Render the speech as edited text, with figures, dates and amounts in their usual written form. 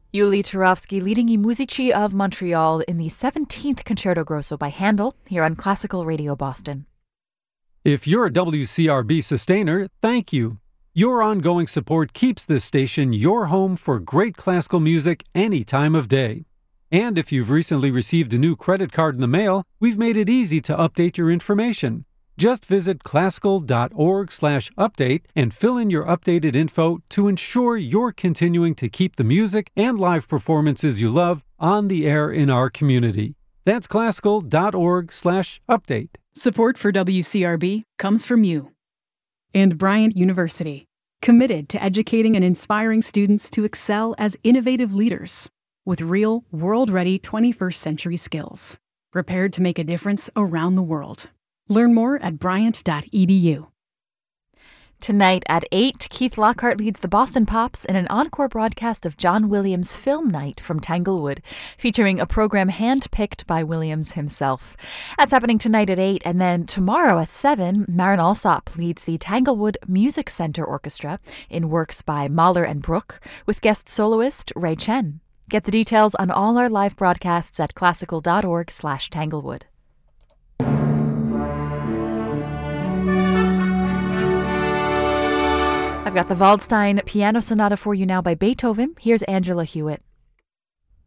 Yuli Turovsky leading I Musici of Montreal in the 17th Concerto Grosso by Handel here on Classical Radio Boston. If you're a WCRB sustainer, thank you. Your ongoing support keeps this station your home for great classical music any time of day. And if you've recently received a new credit card in the mail, we've made it easy to update your information. Just visit classical.org/update and fill in your updated info to ensure you're continuing to keep the music and live performances you love on the air in our community. That's classical.org/update. Support for WCRB comes from you. And Bryant University, committed to educating and inspiring students to excel as innovative leaders with real, world-ready 21st century skills, prepared to make a difference around the world. Learn more at bryant.edu. Tonight at 8, Keith Lockhart leads the Boston Pops in an encore broadcast of John Williams' Film Night from Tanglewood, featuring a program handpicked by Williams himself. That's happening tonight at 8, and then tomorrow at 7, Marin Alsop leads the Tanglewood Music Center Orchestra in works by Mahler and Bruch, with guest soloist Ray Chen. Get the details on all our live broadcasts at classical.org/Tanglewood. I've got the Waldstein Piano Sonata for you now by Beethoven. Here's Angela Hewitt.